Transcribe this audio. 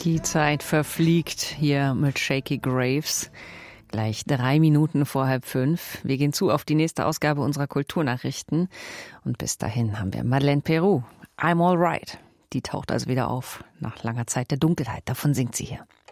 Die Zeit verfliegt hier mit Shakey Graves. Gleich 3 Minuten vor 4:30. Wir gehen zu auf die nächste Ausgabe unserer Kulturnachrichten. Und bis dahin haben wir Madeleine Peyroux. I'm all right. Die taucht also wieder auf nach langer Zeit der Dunkelheit. Davon singt sie hier.